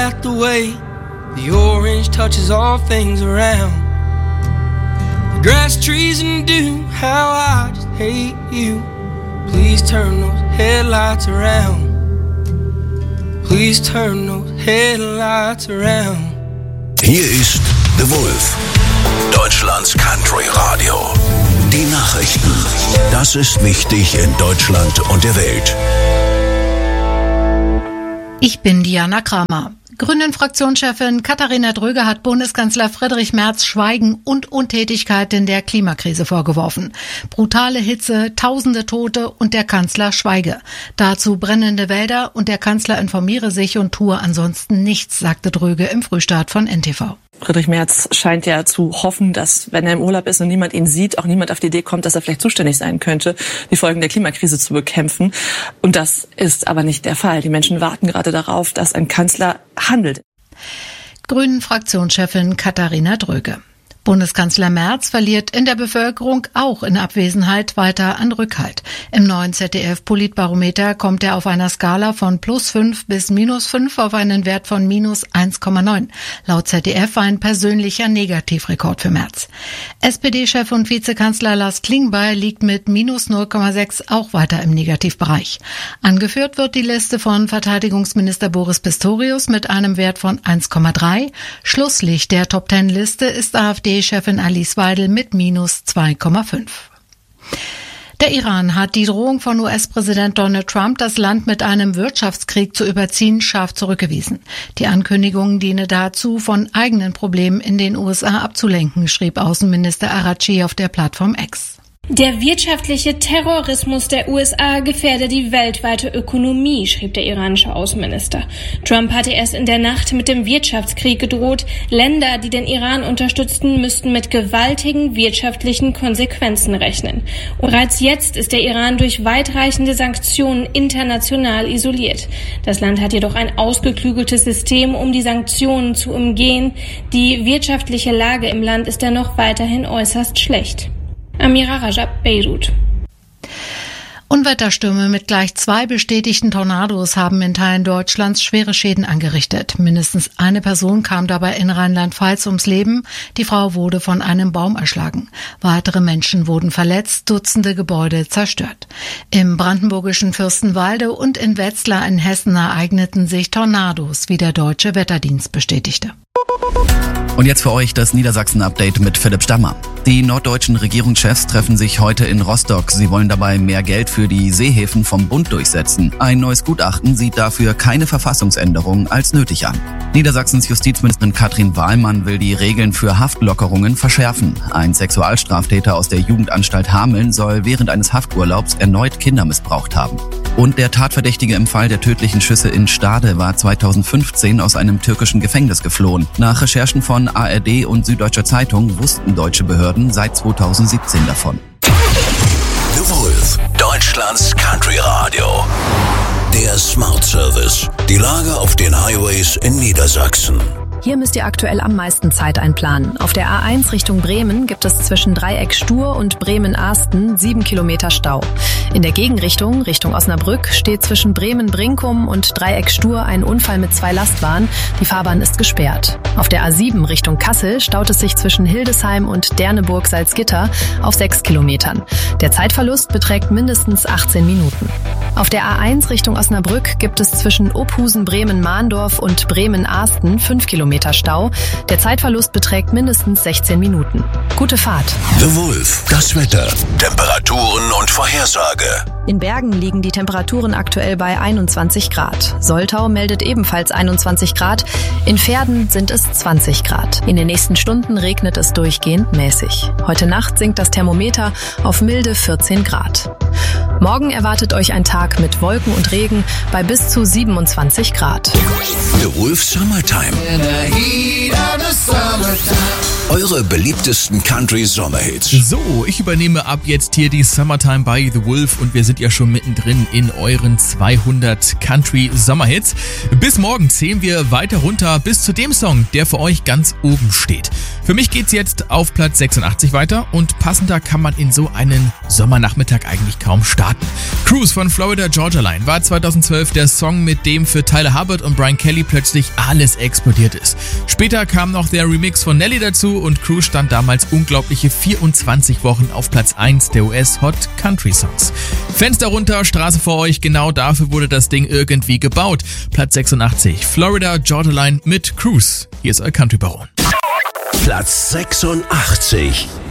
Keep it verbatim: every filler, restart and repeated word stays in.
about the way the orange touches all things around. The grass, trees, and dew, how I just hate you. Please turn those headlights around. Please turn those headlights around. Hier ist The Wolf, Deutschlands Country Radio. Die Nachrichten. Das ist wichtig in Deutschland und der Welt. Ich bin Diana Kramer. Grünen-Fraktionschefin Katharina Dröge hat Bundeskanzler Friedrich Merz Schweigen und Untätigkeit in der Klimakrise vorgeworfen. Brutale Hitze, tausende Tote und der Kanzler schweige. Dazu brennende Wälder und der Kanzler informiere sich und tue ansonsten nichts, sagte Dröge im Frühstart von N T V. Friedrich Merz scheint ja zu hoffen, dass, wenn er im Urlaub ist und niemand ihn sieht, auch niemand auf die Idee kommt, dass er vielleicht zuständig sein könnte, die Folgen der Klimakrise zu bekämpfen. Und das ist aber nicht der Fall. Die Menschen warten gerade darauf, dass ein Kanzler handelt. Grünen-Fraktionschefin Katharina Dröge. Bundeskanzler Merz verliert in der Bevölkerung auch in Abwesenheit weiter an Rückhalt. Im neuen Z D F-Politbarometer kommt er auf einer Skala von plus fünf bis minus fünf auf einen Wert von minus eins Komma neun. Laut Z D F ein persönlicher Negativrekord für Merz. S P D-Chef und Vizekanzler Lars Klingbeil liegt mit minus null Komma sechs auch weiter im Negativbereich. Angeführt wird die Liste von Verteidigungsminister Boris Pistorius mit einem Wert von eins Komma drei. Schlusslicht der Top-Ten-Liste ist AfD Chefin Alice Weidel mit minus zwei Komma fünf. Der Iran hat die Drohung von U S-Präsident Donald Trump, das Land mit einem Wirtschaftskrieg zu überziehen, scharf zurückgewiesen. Die Ankündigung diene dazu, von eigenen Problemen in den U S A abzulenken, schrieb Außenminister Araghchi auf der Plattform X. Der wirtschaftliche Terrorismus der U S A gefährde die weltweite Ökonomie, schrieb der iranische Außenminister. Trump hatte erst in der Nacht mit dem Wirtschaftskrieg gedroht. Länder, die den Iran unterstützten, müssten mit gewaltigen wirtschaftlichen Konsequenzen rechnen. Und bereits jetzt ist der Iran durch weitreichende Sanktionen international isoliert. Das Land hat jedoch ein ausgeklügeltes System, um die Sanktionen zu umgehen. Die wirtschaftliche Lage im Land ist dennoch weiterhin äußerst schlecht. Amira Rajab, Beirut. Unwetterstürme mit gleich zwei bestätigten Tornados haben in Teilen Deutschlands schwere Schäden angerichtet. Mindestens eine Person kam dabei in Rheinland-Pfalz ums Leben. Die Frau wurde von einem Baum erschlagen. Weitere Menschen wurden verletzt, Dutzende Gebäude zerstört. Im brandenburgischen Fürstenwalde und in Wetzlar in Hessen ereigneten sich Tornados, wie der Deutsche Wetterdienst bestätigte. Und jetzt für euch das Niedersachsen-Update mit Philipp Stammer. Die norddeutschen Regierungschefs treffen sich heute in Rostock. Sie wollen dabei mehr Geld für die Seehäfen vom Bund durchsetzen. Ein neues Gutachten sieht dafür keine Verfassungsänderung als nötig an. Niedersachsens Justizministerin Katrin Wahlmann will die Regeln für Haftlockerungen verschärfen. Ein Sexualstraftäter aus der Jugendanstalt Hameln soll während eines Hafturlaubs erneut Kinder missbraucht haben. Und der Tatverdächtige im Fall der tödlichen Schüsse in Stade war zweitausendfünfzehn aus einem türkischen Gefängnis geflohen. Nach Recherchen von A R D und Süddeutscher Zeitung wussten deutsche Behörden seit zweitausendsiebzehn davon. The Wolf, Deutschlands Country Radio. Der Smart Service. Die Lage auf den Highways in Niedersachsen. Hier müsst ihr aktuell am meisten Zeit einplanen. Auf der A eins Richtung Bremen gibt es zwischen Dreieck Stur und Bremen-Ahsten sieben Kilometer Stau. In der Gegenrichtung, Richtung Osnabrück, steht zwischen Bremen-Brinkum und Dreieck Stur ein Unfall mit zwei Lastwagen. Die Fahrbahn ist gesperrt. Auf der A sieben Richtung Kassel staut es sich zwischen Hildesheim und Derneburg-Salzgitter auf sechs Kilometern. Der Zeitverlust beträgt mindestens achtzehn Minuten. Auf der A eins Richtung Osnabrück gibt es zwischen Ophusen-Bremen-Mahndorf und Bremen-Ahsten fünf Kilometer Stau. Der Zeitverlust beträgt mindestens sechzehn Minuten. Gute Fahrt. The Wolf, das Wetter, Temperaturen und Vorhersage. In Bergen liegen die Temperaturen aktuell bei einundzwanzig Grad. Soltau meldet ebenfalls einundzwanzig Grad. In Verden sind es zwanzig Grad. In den nächsten Stunden regnet es durchgehend mäßig. Heute Nacht sinkt das Thermometer auf milde vierzehn Grad. Morgen erwartet euch ein Tag mit Wolken und Regen bei bis zu siebenundzwanzig Grad. The Wolf Summertime. Eure beliebtesten Country-Sommerhits. So, ich übernehme ab jetzt hier die Summertime bei The Wolf und wir sind ja schon mittendrin in euren zweihundert Country-Sommerhits. Bis morgen zählen wir weiter runter bis zu dem Song, der für euch ganz oben steht. Für mich geht's jetzt auf Platz sechsundachtzig weiter und passender kann man in so einen Sommernachmittag eigentlich kaum starten. starten. Cruise von Florida Georgia Line war zweitausendzwölf der Song, mit dem für Tyler Hubbard und Brian Kelly plötzlich alles explodiert ist. Später kam noch der Remix von Nelly dazu und Cruise stand damals unglaubliche vierundzwanzig Wochen auf Platz eins der U S Hot Country Songs. Fenster runter, Straße vor euch, genau dafür wurde das Ding irgendwie gebaut. Platz sechsundachtzig, Florida Georgia Line mit Cruise. Hier ist euer Country Baron. Platz sechsundachtzig.